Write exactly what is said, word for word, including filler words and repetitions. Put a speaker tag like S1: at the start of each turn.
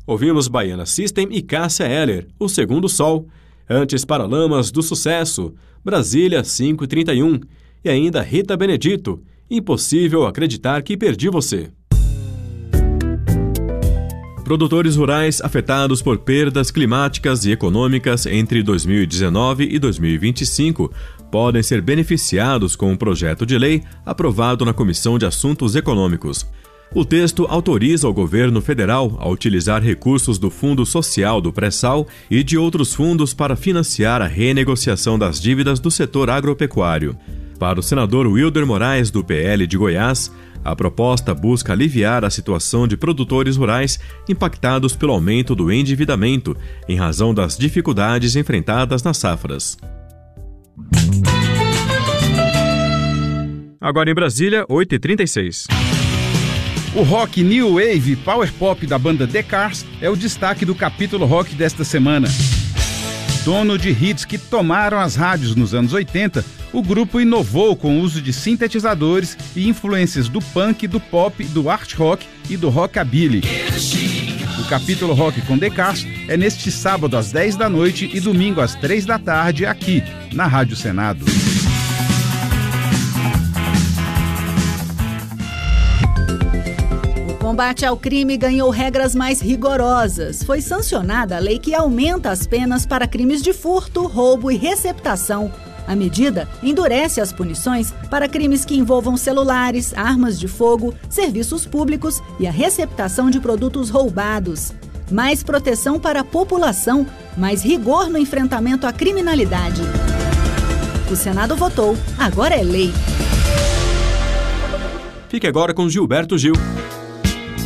S1: Ouvimos Baiana System e Cássia Eller, O Segundo Sol. Antes, Paralamas do Sucesso, Brasília cinco e trinta e um. E ainda Rita Benedito, Impossível Acreditar que Perdi Você. Produtores rurais afetados por perdas climáticas e econômicas entre dois mil e dezenove e dois mil e vinte e cinco podem ser beneficiados com um projeto de lei aprovado na Comissão de Assuntos Econômicos. O texto autoriza o governo federal a utilizar recursos do Fundo Social do Pré-Sal e de outros fundos para financiar a renegociação das dívidas do setor agropecuário. Para o senador Wilder Moraes, do P L de Goiás, a proposta busca aliviar a situação de produtores rurais impactados pelo aumento do endividamento em razão das dificuldades enfrentadas nas safras. Agora em Brasília, oito e trinta e seis.
S2: O rock New Wave Power Pop da banda The Cars é o destaque do capítulo rock desta semana. Dono de hits que tomaram as rádios nos anos oitenta, o grupo inovou com o uso de sintetizadores e influências do punk, do pop, do art rock e do rockabilly. O capítulo rock com The Cars é neste sábado às dez da noite e domingo às três da tarde aqui, na Rádio Senado.
S3: O combate ao crime ganhou regras mais rigorosas. Foi sancionada a lei que aumenta as penas para crimes de furto, roubo e receptação. A medida endurece as punições para crimes que envolvam celulares, armas de fogo, serviços públicos e a receptação de produtos roubados. Mais proteção para a população, mais rigor no enfrentamento à criminalidade. O Senado votou, agora é lei.
S1: Fique agora com Gilberto Gil.